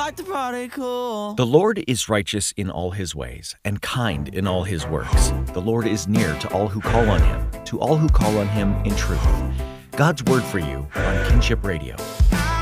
like to party cool. The Lord is righteous in all his ways, and kind in all his works. The Lord is near to all who call on him, to all who call on him in truth. God's word for you on Kinship Radio.